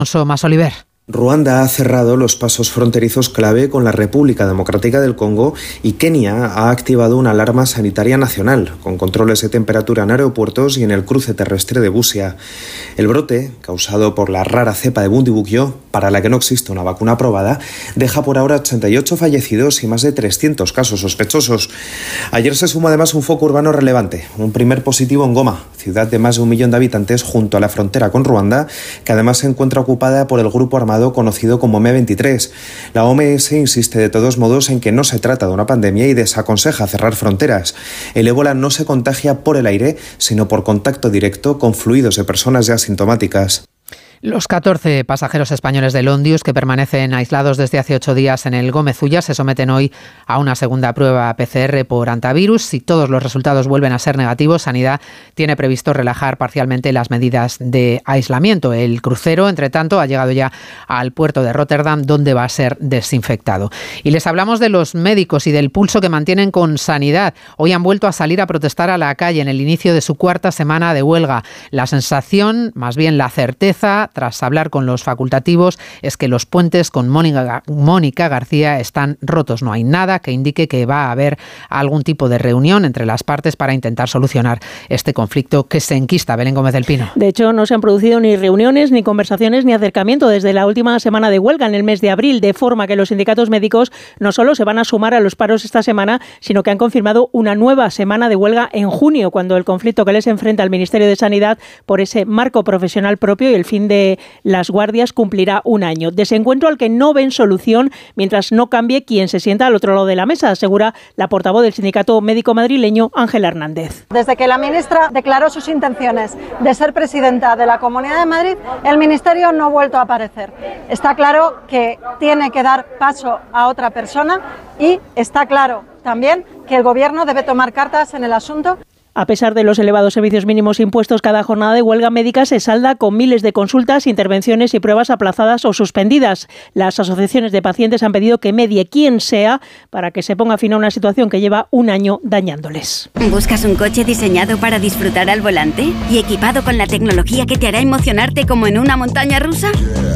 Más Oliver. Ruanda ha cerrado los pasos fronterizos clave con la República Democrática del Congo y Kenia ha activado una alarma sanitaria nacional, con controles de temperatura en aeropuertos y en el cruce terrestre de Busia. El brote, causado por la rara cepa de Bundibugyo, para la que no existe una vacuna aprobada, deja por ahora 88 fallecidos y más de 300 casos sospechosos. Ayer se sumó además un foco urbano relevante, un primer positivo en Goma, ciudad de más de 1 millón de habitantes junto a la frontera con Ruanda, que además se encuentra ocupada por el grupo armado conocido como M23. La OMS insiste de todos modos en que no se trata de una pandemia y desaconseja cerrar fronteras. El ébola no se contagia por el aire, sino por contacto directo con fluidos de personas ya asintomáticas. Los 14 pasajeros españoles del Ondius que permanecen aislados desde hace 8 días en el Gómez Ulla se someten hoy a una segunda prueba PCR por antivirus. Si todos los resultados vuelven a ser negativos, Sanidad tiene previsto relajar parcialmente las medidas de aislamiento. El crucero, entre tanto, ha llegado ya al puerto de Rotterdam, donde va a ser desinfectado. Y les hablamos de los médicos y del pulso que mantienen con Sanidad. Hoy han vuelto a salir a protestar a la calle en el inicio de su 4ª semana de huelga. La sensación, más bien la certeza, tras hablar con los facultativos, es que los puentes con Mónica García están rotos. No hay nada que indique que va a haber algún tipo de reunión entre las partes para intentar solucionar este conflicto que se enquista. Belén Gómez del Pino. De hecho, no se han producido ni reuniones, ni conversaciones, ni acercamiento desde la última semana de huelga en el mes de abril, de forma que los sindicatos médicos no solo se van a sumar a los paros esta semana, sino que han confirmado una nueva semana de huelga en junio, cuando el conflicto que les enfrenta al Ministerio de Sanidad por ese marco profesional propio y el fin de las guardias cumplirá 1 año. Desencuentro al que no ven solución mientras no cambie quien se sienta al otro lado de la mesa, asegura la portavoz del sindicato médico madrileño, Ángela Hernández. Desde que la ministra declaró sus intenciones de ser presidenta de la Comunidad de Madrid, el Ministerio no ha vuelto a aparecer. Está claro que tiene que dar paso a otra persona y está claro también que el Gobierno debe tomar cartas en el asunto. A pesar de los elevados servicios mínimos impuestos, cada jornada de huelga médica se salda con miles de consultas, intervenciones y pruebas aplazadas o suspendidas. Las asociaciones de pacientes han pedido que medie quien sea para que se ponga fin a una situación que lleva 1 año dañándoles. ¿Buscas un coche diseñado para disfrutar al volante y equipado con la tecnología que te hará emocionarte como en una montaña rusa?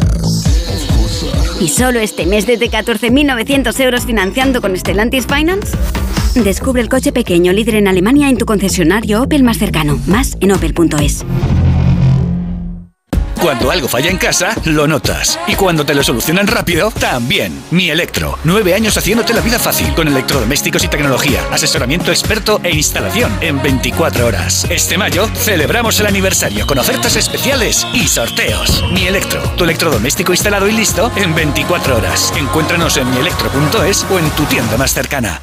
¿Y solo este mes desde 14.900 euros financiando con Stellantis Finance? Descubre el coche pequeño líder en Alemania en tu concesionario Opel más cercano. Más en opel.es. Cuando algo falla en casa, lo notas. Y cuando te lo solucionan rápido, también. Mi Electro. 9 años haciéndote la vida fácil. Con electrodomésticos y tecnología. Asesoramiento experto e instalación en 24 horas. Este mayo celebramos el aniversario con ofertas especiales y sorteos. Mi Electro. Tu electrodoméstico instalado y listo en 24 horas. Encuéntranos en mielectro.es o en tu tienda más cercana.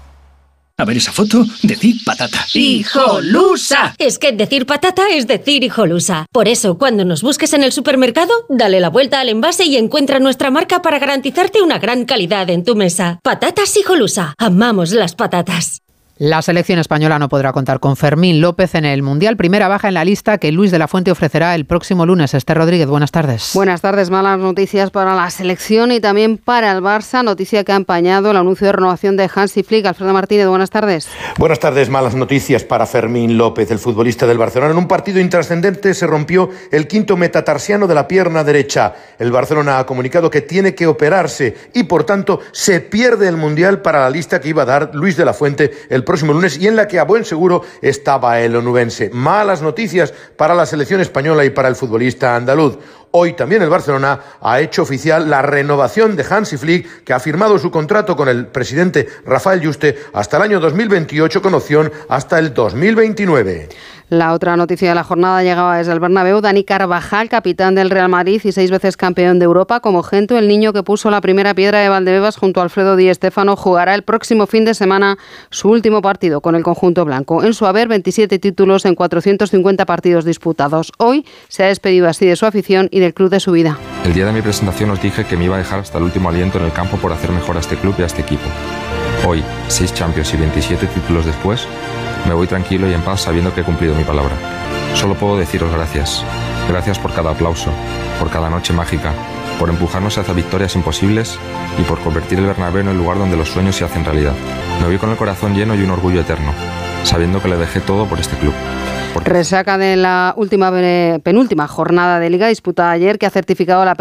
A ver esa foto, decir patata. ¡Hijolusa! Es que decir patata es decir hijolusa. Por eso, cuando nos busques en el supermercado, dale la vuelta al envase y encuentra nuestra marca para garantizarte una gran calidad en tu mesa. Patatas Hijolusa. Amamos las patatas. La selección española no podrá contar con Fermín López en el Mundial. Primera baja en la lista que Luis de la Fuente ofrecerá el próximo lunes. Esther Rodríguez, buenas tardes. Buenas tardes. Malas noticias para la selección y también para el Barça. Noticia que ha empañado el anuncio de renovación de Hansi Flick. Alfredo Martínez, buenas tardes. Buenas tardes. Malas noticias para Fermín López, el futbolista del Barcelona. En un partido intrascendente se rompió el 5º metatarsiano de la pierna derecha. El Barcelona ha comunicado que tiene que operarse y, por tanto, se pierde el Mundial para la lista que iba a dar Luis de la Fuente el próximo lunes y en la que a buen seguro estaba el onubense. Malas noticias para la selección española y para el futbolista andaluz. Hoy también el Barcelona ha hecho oficial la renovación de Hansi Flick, que ha firmado su contrato con el presidente Rafael Yuste hasta el año 2028 con opción hasta el 2029. La otra noticia de la jornada llegaba desde el Bernabéu. Dani Carvajal, capitán del Real Madrid y 6 veces campeón de Europa, como Gento, el niño que puso la primera piedra de Valdebebas junto a Alfredo Di Stéfano, jugará el próximo fin de semana su último partido con el conjunto blanco. En su haber, 27 títulos en 450 partidos disputados. Hoy se ha despedido así de su afición y del club de su vida. El día de mi presentación os dije que me iba a dejar hasta el último aliento en el campo por hacer mejor a este club y a este equipo. Hoy, 6 Champions y 27 títulos después, me voy tranquilo y en paz sabiendo que he cumplido mi palabra. Solo puedo deciros gracias. Gracias por cada aplauso, por cada noche mágica, por empujarnos hacia victorias imposibles y por convertir el Bernabéu en el lugar donde los sueños se hacen realidad. Me voy con el corazón lleno y un orgullo eterno, sabiendo que le dejé todo por este club. Resaca de la penúltima jornada de Liga disputada ayer, que ha certificado la